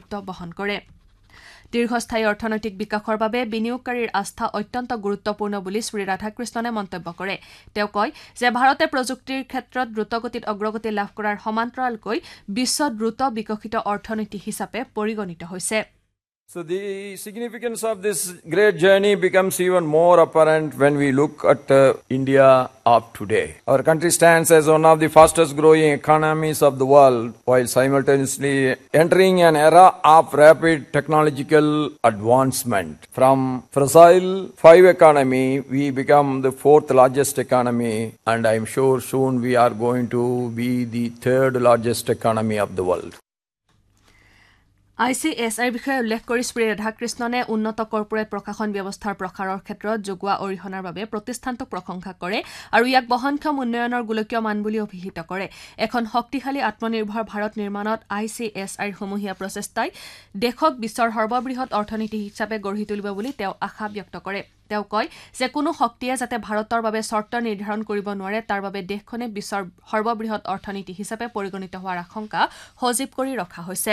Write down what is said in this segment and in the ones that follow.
গুৰুত্ব বহন কৰে দীৰ্ঘস্থায়ী অৰ্থনৈতিক বিকাশৰ বাবে বিনিয়োগকাৰীৰ আস্থা অত্যন্ত গুৰুত্বপূৰ্ণ বুলি শ্ৰী ৰাধাকৃষ্ণনে মন্তব্য কৰে তেওঁ কয় যে ভাৰতে প্ৰযুক্তিৰ ক্ষেত্ৰত দ্ৰুতগতিত অগ্ৰগতি লাভ কৰাৰ সমান্তৰালকৈ বিশ্ব দ্ৰুত বিকশিত অৰ্থনীতি হিচাপে পৰিগণিত হৈছে So the significance of this great journey becomes even more apparent when we look at India of today. Our country stands as one of the fastest growing economies of the world while simultaneously entering an era of rapid technological advancement. From fragile 5 economy, we become the 4th largest economy and I am sure soon we are going to be the 3rd largest economy of the world. ICSR বিষয়ে উল্লেখ কৰি শ্ৰী ৰাধাকৃষ্ণনে উন্নত corporate প্ৰশাসন ব্যৱস্থাৰ প্ৰসাৰৰ ক্ষেত্ৰত যোগোৱা অৰিহণাৰ বাবে প্ৰতিষ্ঠানটোক প্ৰশংসা কৰে আৰু ইয়াক বহনক্ষম উন্নয়নৰ গোলকীয় মান বুলি অভিহিত কৰে এখন শক্তিশালী আত্মনিৰ্ভৰ ভাৰত নিৰ্মাণত ICSR সমূহীয়া প্ৰচেষ্টাই দেশক বিশ্বৰ সৰ্ববৃহৎ অৰ্থনীতি হিচাপে গঢ়ি তুলিব বুলি তেওঁ আশা ব্যক্ত কৰে তেওঁ কয় যে কোনো শক্তিয়ে যাতে ভাৰতৰ বাবে চৰ্ত নিৰ্ধাৰণ কৰিব নোৱাৰে তাৰ বাবে দেশখনে বিশ্বৰ সৰ্ববৃহৎ অৰ্থনীতি হিচাপে পৰিগণিত হোৱাৰ আশংকা সজীৱ কৰি ৰখা হৈছে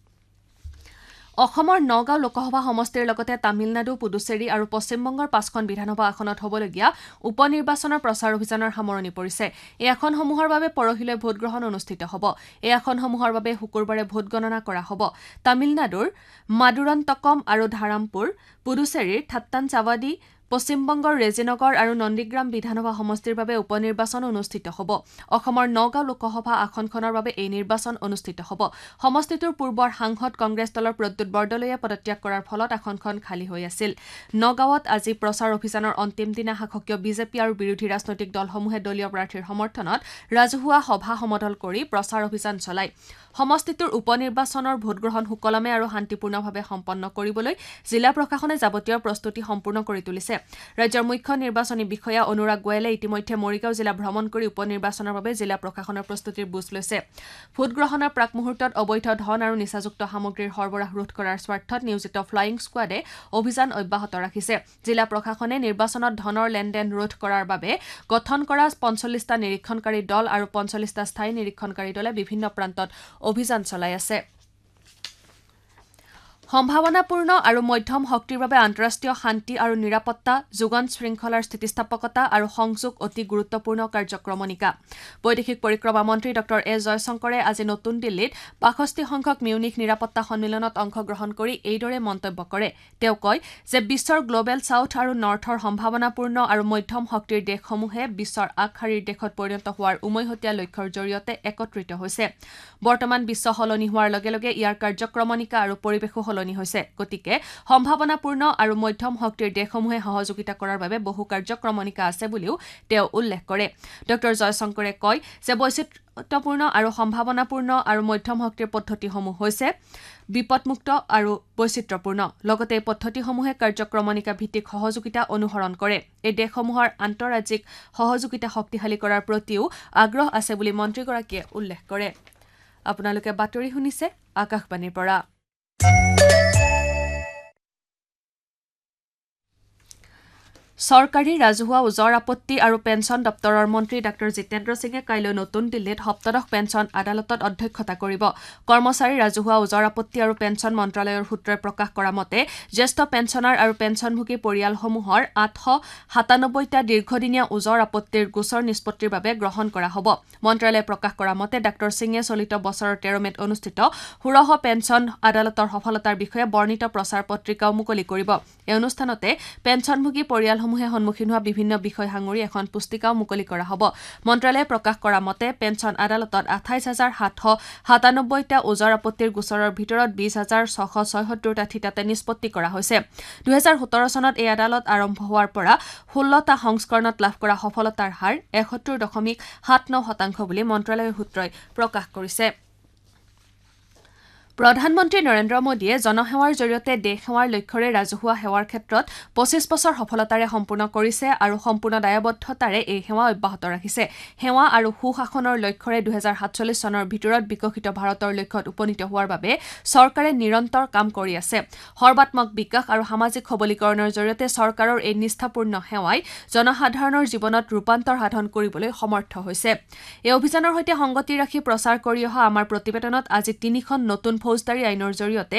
অসমৰ নগাঁও লোকসভা সমষ্টিৰ লগতে তামিলনাডু পুডুচেৰী আৰু পশ্চিমবংগৰ 5খন বিধানসভা আসনত হ'বলগীয়া উপনিৰ্বাচনৰ প্ৰচাৰ অভিযানৰ সামৰণি পৰিছে এই আসনসমূহৰ বাবে পৰহিলৈ ভোটগ্ৰহণ অনুষ্ঠিত হ'ব এই আসনসমূহৰ বাবে শুকুৰবাৰে ভোট গণনা কৰা হ'ব তামিলনাডুৰ মাদুৰান্তকম আৰু ধাৰামপুৰ পুডুচেৰীৰ থাট্টানচাৱাডি পশ্চিমবংগৰ ৰেজিনগৰ আৰু নন্দীগ্ৰাম বিধানসভা সমষ্টিৰ বাবে উপনিৰ্বাচন অনুষ্ঠিত হ'ব অসমৰ নগাঁও লোকসভা আসনখনৰ বাবে এই নিৰ্বাচন অনুষ্ঠিত হ'ব সমষ্টিটোৰ পূৰ্বৰ সাংসদ কংগ্ৰেছ দলৰ প্ৰদ্যুৎ বৰদলৈয়ে পদত্যাগ কৰাৰ ফলত আসনখন খালী হৈ আছিল নগাঁৱত আজি প্ৰচাৰ অভিযানৰ অন্তিম দিনা শাসকীয় বিজেপি আৰু বিৰোধী ৰাজনৈতিক দলসমূহে দলীয় প্ৰাৰ্থীৰ সমৰ্থনত ৰাজহুৱা সভা সমদল কৰি প্ৰচাৰ অভিযান চলায় সমষ্টিটোৰ উপনিৰ্বাচনৰ ভোটগ্ৰহণ সুকলমে আৰু শান্তিপূৰ্ণভাৱে সম্পন্ন কৰিবলৈ জিলা প্ৰশাসনে যাৱতীয় প্ৰস্তুতি সম্পূৰ্ণ কৰি তুলিছে ৰাজ্যৰ মুখ্য নিৰ্বাচনী বিষয়া অনুৰাগ গোয়েলে ইতিমধ্যে মৰিগাঁও জিলা ভ্ৰমণ কৰি উপনিৰ্বাচনৰ বাবে জিলা প্ৰশাসনৰ প্ৰস্তুতিৰ বুজ লৈছে ভোটগ্ৰহণৰ প্ৰাক মুহূৰ্তত অবৈধ ধন আৰু নিচাযুক্ত সামগ্ৰীৰ সৰবৰাহ ৰোধ কৰাৰ স্বাৰ্থত নিয়োজিত ফ্লাইং স্কোৱাডে অভিযান অব্যাহত ৰাখিছে জিলা প্ৰশাসনে নিৰ্বাচনত ধনৰ লেনদেন ৰোধ কৰাৰ বাবে গঠন কৰা 45টা নিৰীক্ষণকাৰী দল আৰু 45টা স্থায়ী নিৰীক্ষণকাৰী দলে বিভিন্ন প্ৰান্তত অভিযান চলাই আছে সম্ভাৱনাপূৰ্ণ আৰু মধ্যম শক্তিৰ বাবে আন্তঃৰাষ্ট্ৰীয় শান্তি আৰু নিৰাপত্তা যোগান শৃংখলাৰ স্থিতিস্থাপকতা আৰু সংযোগ অতি গুৰুত্বপূৰ্ণ কাৰ্যক্ৰমণিকা বৈদেশিক পৰিক্ৰমা মন্ত্ৰী ডক্টৰ এছ জয়শংকৰে আজি নতুন দিল্লীত 65 সংখ্যক মিউনিক নিৰাপত্তা সন্মিলনত অংশগ্ৰহণ কৰি এইদৰে মন্তব্য কৰে তেওঁ কয় যে বিশ্বৰ গ্লোবেল সাউথ আৰু নৰ্থৰ সম্ভাৱনাপূৰ্ণ আৰু মধ্যম শক্তিৰ দেশসমূহে বিশ্বৰ আগশাৰীৰ দেশত পৰিণত হোৱাৰ উমৈহতীয়া লক্ষ্যৰ জৰিয়তে একত্ৰিত হৈছে বৰ্তমান বিশ্ব সলনি হোৱাৰ লগে লগে ইয়াৰ কাৰ্যক্ৰমণিকা আৰু পৰিৱেশো হৈছে গতিকে সম্ভাৱনাপূৰ্ণ আৰু মধ্যম শক্তিৰ দেশসমূহে সহযোগিতা কৰাৰ বাবে বহু কাৰ্যক্ৰমণিকা আছে বুলিও তেওঁ উল্লেখ কৰে ডক্টৰ জয়শংকৰে কয় যে বৈচিত্ৰ্যপূৰ্ণ আৰু সম্ভাৱনাপূৰ্ণ আৰু মধ্যম শক্তিৰ পদ্ধতিসমূহ হৈছে বিপদমুক্ত আৰু বৈচিত্ৰ্যপূৰ্ণ লগতে এই পদ্ধতিসমূহে কাৰ্যক্ৰমণিকা ভিত্তিক সহযোগিতা অনুসৰণ কৰে এই দেশসমূহৰ আন্তঃৰাজ্যিক সহযোগিতা শক্তিশালী কৰাৰ প্ৰতিও আগ্ৰহ আছে বুলি মন্ত্ৰীগৰাকীয়ে উল্লেখ কৰে আপোনালোকে বাতৰি শুনিছে আকাশবাণীৰ পৰা চৰকাৰী ৰাজহুৱা ওজৰ আপত্তি আৰু পেঞ্চন দপ্তৰৰ মন্ত্ৰী ডাক্তৰ জিতেন্দ্ৰ সিঙে কাইলৈ নতুন দিল্লীত সপ্তদশ পেঞ্চন আদালতত অধ্যক্ষতা কৰিব কৰ্মচাৰী ৰাজহুৱা ওজৰ আপত্তি আৰু পেঞ্চন মন্ত্ৰালয়ৰ সূত্ৰই প্ৰকাশ কৰা মতে জ্যেষ্ঠ পেঞ্চনাৰ আৰু পেঞ্চনভোগী পৰিয়ালসমূহৰ 897টা দীৰ্ঘদিনীয়া ওজৰ আপত্তিৰ গোচৰ নিষ্পত্তিৰ বাবে গ্ৰহণ কৰা হ'ব মন্ত্ৰালয়ে প্ৰকাশ কৰা মতে ডাক্তৰ সিঙে চলিত বছৰৰ 13 মেত অনুষ্ঠিত 16 পেঞ্চন আদালতৰ সফলতাৰ বিষয়ে বৰ্ণিত প্ৰচাৰ পত্ৰিকাও মুকলি কৰিব এই অনুষ্ঠানতে পেঞ্চনভোগী পৰিয়ালসমূহে সন্মুখীন হোৱা বিভিন্ন বিষয় সাঙুৰি এখন পুস্তিকাও মুকলি কৰা হ'ব মন্ত্ৰালয়ে প্ৰকাশ কৰা মতে পেঞ্চন আদালতত 28797টা ওজৰ আপত্তিৰ গোচৰৰ ভিতৰত 20676টা থিতাতে নিষ্পত্তি কৰা হৈছে 2017 চনত এই আদালত আৰম্ভ হোৱাৰ পৰা 16টা সংস্কৰণত লাভ কৰা সফলতাৰ হাৰ 71.79% বুলি মন্ত্ৰালয়ৰ সূত্ৰই প্ৰকাশ কৰিছে প্ৰধানমন্ত্ৰী নৰেন্দ্ৰ মোদীয়ে জনসেৱাৰ জৰিয়তে দেশ সেৱাৰ লক্ষ্যৰে ৰাজহুৱা সেৱাৰ ক্ষেত্ৰত 25 বছৰ সফলতাৰে সম্পূৰ্ণ কৰিছে আৰু সম্পূৰ্ণ দায়বদ্ধতাৰে এই সেৱা অব্যাহত ৰাখিছে সেৱা আৰু সুশাসনৰ লক্ষ্যৰে 2047 চনৰ ভিতৰত বিকশিত ভাৰতৰ লক্ষ্যত উপনীত হোৱাৰ বাবে চৰকাৰে নিৰন্তৰ কাম কৰি আছে সৰ্বাত্মক বিকাশ আৰু সামাজিক সবলীকৰণৰ জৰিয়তে চৰকাৰৰ এই নিষ্ঠাপূৰ্ণ সেৱাই জনসাধাৰণৰ জীৱনত ৰূপান্তৰ সাধন কৰিবলৈ সমৰ্থ হৈছে এই অভিযানৰ সৈতে সংগতি ৰাখি প্ৰচাৰ কৰি অহা আমাৰ প্ৰতিবেদনত আজি 3খন নতুন ফৌজদাৰী আইনৰ জৰিয়তে